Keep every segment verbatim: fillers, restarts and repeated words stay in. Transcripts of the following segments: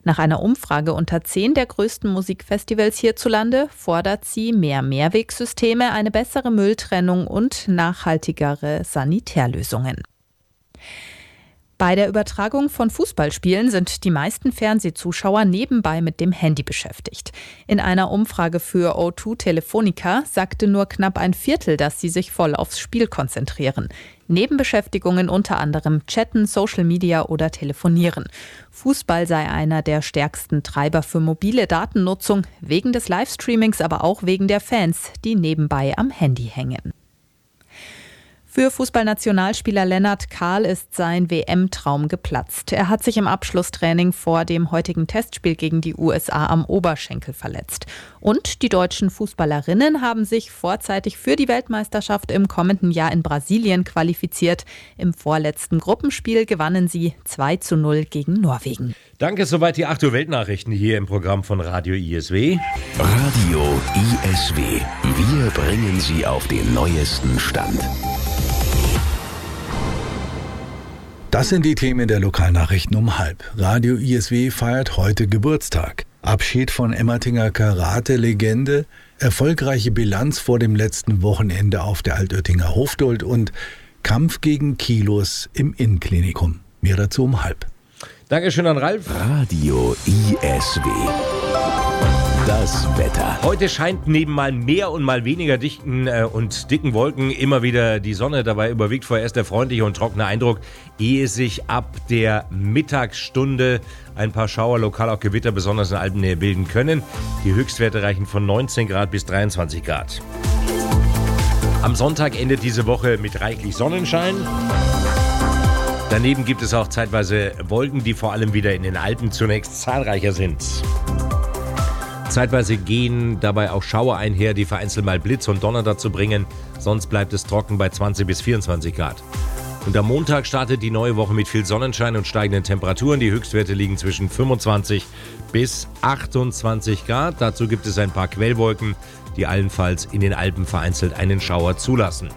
Nach einer Umfrage unter zehn der größten Musikfestivals hierzulande fordert sie mehr Mehrwegsysteme, eine bessere Mülltrennung und nachhaltigere Sanitärlösungen. Bei der Übertragung von Fußballspielen sind die meisten Fernsehzuschauer nebenbei mit dem Handy beschäftigt. In einer Umfrage für O zwei Telefonica sagte nur knapp ein Viertel, dass sie sich voll aufs Spiel konzentrieren. Nebenbeschäftigungen unter anderem Chatten, Social Media oder Telefonieren. Fußball sei einer der stärksten Treiber für mobile Datennutzung, wegen des Livestreamings, aber auch wegen der Fans, die nebenbei am Handy hängen. Für Fußballnationalspieler Lennart Kahl ist sein W M-Traum geplatzt. Er hat sich im Abschlusstraining vor dem heutigen Testspiel gegen die U S A am Oberschenkel verletzt. Und die deutschen Fußballerinnen haben sich vorzeitig für die Weltmeisterschaft im kommenden Jahr in Brasilien qualifiziert. Im vorletzten Gruppenspiel gewannen sie zwei zu null gegen Norwegen. Danke, soweit die acht Uhr Weltnachrichten hier im Programm von Radio I S W. Radio I S W. Wir bringen Sie auf den neuesten Stand. Das sind die Themen der Lokalnachrichten um halb. Radio I S W feiert heute Geburtstag. Abschied von Emmertinger Karate-Legende, erfolgreiche Bilanz vor dem letzten Wochenende auf der Altöttinger Hofdold und Kampf gegen Kilos im Innenklinikum. Mehr dazu um halb. Dankeschön an Ralf. Radio I S W. Das Wetter. Heute scheint neben mal mehr und mal weniger dichten äh, und dicken Wolken immer wieder die Sonne. Dabei überwiegt vorerst der freundliche und trockene Eindruck, ehe sich ab der Mittagsstunde ein paar Schauer, lokal auch Gewitter, besonders in Alpennähe bilden können. Die Höchstwerte reichen von neunzehn Grad bis dreiundzwanzig Grad. Am Sonntag endet diese Woche mit reichlich Sonnenschein. Daneben gibt es auch zeitweise Wolken, die vor allem wieder in den Alpen zunächst zahlreicher sind. Zeitweise gehen dabei auch Schauer einher, die vereinzelt mal Blitz und Donner dazu bringen. Sonst bleibt es trocken bei zwanzig bis vierundzwanzig Grad. Und am Montag startet die neue Woche mit viel Sonnenschein und steigenden Temperaturen. Die Höchstwerte liegen zwischen fünfundzwanzig bis achtundzwanzig Grad. Dazu gibt es ein paar Quellwolken, die allenfalls in den Alpen vereinzelt einen Schauer zulassen.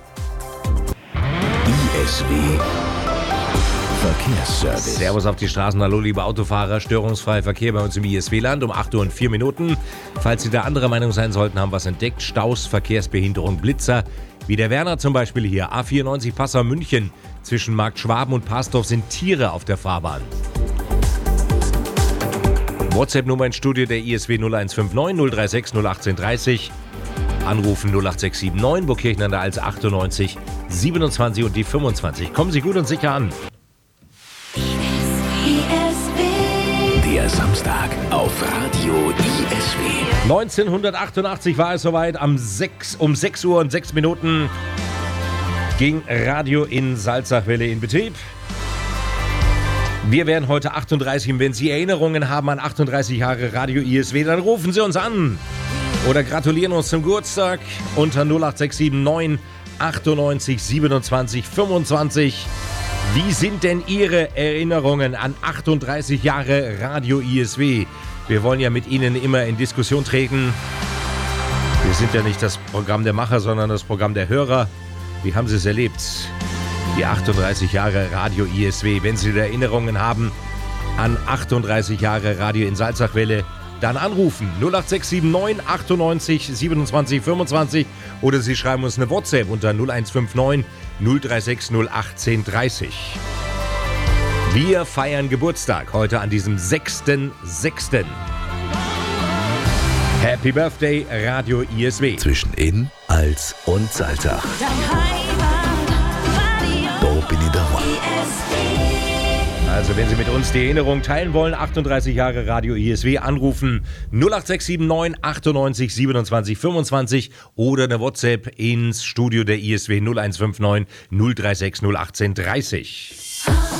I S W Verkehrsservice. Servus auf die Straßen, hallo liebe Autofahrer, störungsfreier Verkehr bei uns im I S W-Land um acht Uhr und vier Minuten. Falls Sie da anderer Meinung sein sollten, haben wir es entdeckt. Staus, Verkehrsbehinderung, Blitzer, wie der Werner zum Beispiel hier. A vierundneunzig Passau München, zwischen Markt Schwaben und Pasdorf sind Tiere auf der Fahrbahn. WhatsApp-Nummer ins Studio der I S W null eins fünf neun null drei sechs null eins acht drei null. Anrufen null acht sechs sieben neun, Burgkirchen an der Alz achtundneunzig, siebenundzwanzig und die fünfundzwanzig. Kommen Sie gut und sicher an. Der Samstag auf Radio I S W. neunzehnhundertachtundachtzig war es soweit. Am sechs, um sechs Uhr und sechs Minuten ging Radio in Salzachwelle in Betrieb. Wir werden heute achtunddreißig. Und wenn Sie Erinnerungen haben an achtunddreißig Jahre Radio I S W, dann rufen Sie uns an. Oder gratulieren uns zum Geburtstag unter null acht sechs sieben neun achtundneunzig siebenundzwanzig fünfundzwanzig. Wie sind denn Ihre Erinnerungen an achtunddreißig Jahre Radio I S W? Wir wollen ja mit Ihnen immer in Diskussion treten. Wir sind ja nicht das Programm der Macher, sondern das Programm der Hörer. Wie haben Sie es erlebt? Die achtunddreißig Jahre Radio I S W. Wenn Sie Erinnerungen haben an achtunddreißig Jahre Radio in Salzachwelle, dann anrufen null acht sechs sieben neun achtundneunzig siebenundzwanzig fünfundzwanzig oder Sie schreiben uns eine WhatsApp unter null eins fünf neun null drei sechs null eins acht drei null. Wir feiern Geburtstag heute an diesem sechsten sechsten Happy Birthday Radio I S W. Zwischen Inn, Alz und Salzach. Da bin ich daheim. Also wenn Sie mit uns die Erinnerung teilen wollen, achtunddreißig Jahre Radio I S W, anrufen null acht sechs sieben neun achtundneunzig siebenundzwanzig fünfundzwanzig oder eine WhatsApp ins Studio der I S W null eins fünf neun null drei sechs null eins acht drei null.